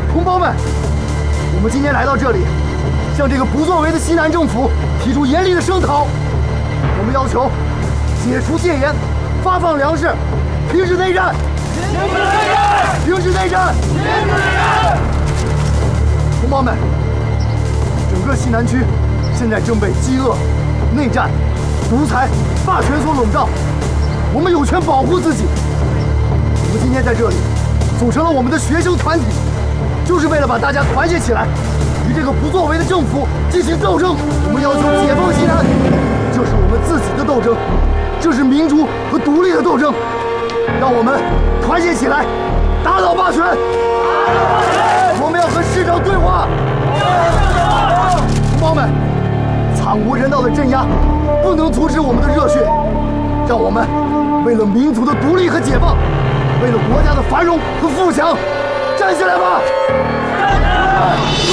同胞们，我们今天来到这里，向这个不作为的西南政府提出严厉的声讨。我们要求解除戒严，发放粮食，停止内战，停止内战。同胞们，整个西南区现在正被饥饿、内战、独裁、霸权所笼罩，我们有权保护自己。我们今天在这里组成了我们的学生团体，就是为了把大家团结起来，与这个不作为的政府进行斗争。我们要求解放西南，这是我们自己的斗争，这是民主和独立的斗争。让我们团结起来，打倒霸权！我们要和市长对话。同胞们，惨无人道的镇压不能阻止我们的热血，让我们为了民族的独立和解放，为了国家的繁荣和富强，站起来吧！